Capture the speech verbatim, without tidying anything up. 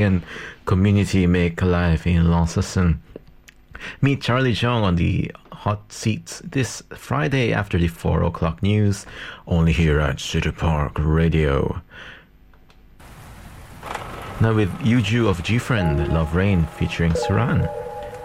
and community make life in Lausanne. Meet Charlie Jong on the hot seats this Friday after the four o'clock news, only here at City Park Radio. Now with Yuju of G-Friend, Love Rain featuring Suran.